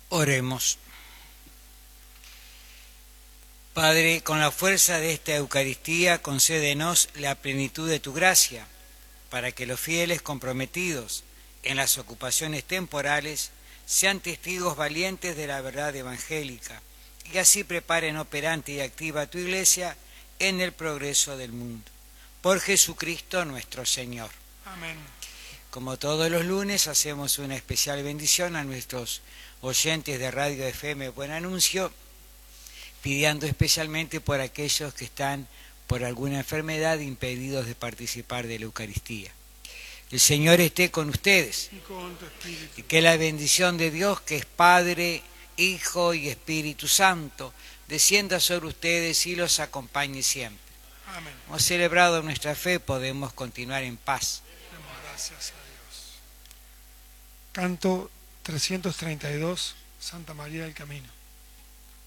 Oremos. Padre, con la fuerza de esta Eucaristía, concédenos la plenitud de tu gracia, para que los fieles comprometidos en las ocupaciones temporales sean testigos valientes de la verdad evangélica, y así preparen operante y activa tu Iglesia en el progreso del mundo. Por Jesucristo nuestro Señor. Amén. Como todos los lunes, hacemos una especial bendición a nuestros oyentes de Radio FM Buen Anuncio, pidiendo especialmente por aquellos que están por alguna enfermedad impedidos de participar de la Eucaristía. El Señor esté con ustedes, Y con tu espíritu. y que la bendición de Dios, que es Padre, Hijo y Espíritu Santo, descienda sobre ustedes y los acompañe siempre. Amén. Hemos celebrado nuestra fe, podemos continuar en paz. Demos gracias a Dios. Canto 332, Santa María del Camino.